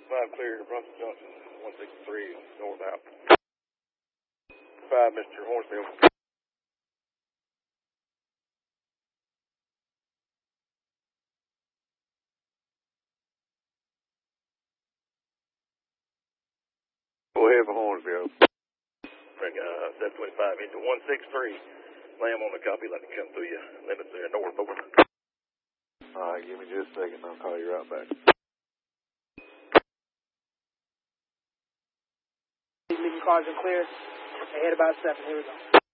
5 clear to Brunswick Junction, 163 northbound. 5, Mr. Hornsfield. Go ahead for Hornsfield. Bring 725 into 163. Lamb on the copy, let it come through you. Limits there north, over. Alright, give me just a second, I'll call you right back. Leaving cars are clear. Ahead about 7, here we go.